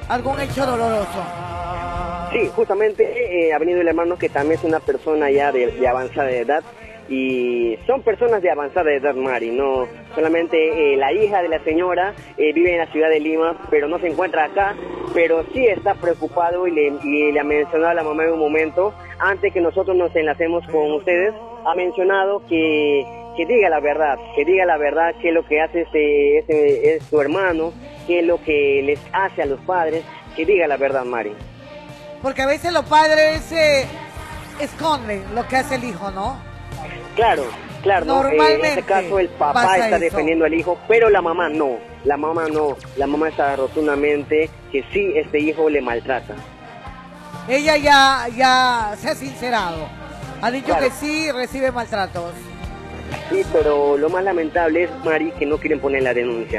algún hecho doloroso. Sí, justamente ha venido el hermano que también es una persona ya de avanzada edad, y son personas de avanzada edad, Mari, no solamente la hija de la señora vive en la ciudad de Lima, pero no se encuentra acá, pero sí está preocupado y le ha mencionado a la mamá en un momento, antes que nosotros nos enlacemos con ustedes, ha mencionado que diga la verdad, qué es lo que hace es su hermano, qué es lo que les hace a los padres, que diga la verdad, Mari. Porque a veces los padres esconden lo que hace el hijo, ¿no? Claro, ¿no? Normalmente En este caso el papá pasa está eso. defendiendo al hijo, pero la mamá no, la mamá está rotundamente que sí, este hijo le maltrata. Ella ya se ha sincerado. Ha dicho Claro. que sí recibe maltratos. Sí, pero lo más lamentable es, Mari, que no quieren poner la denuncia.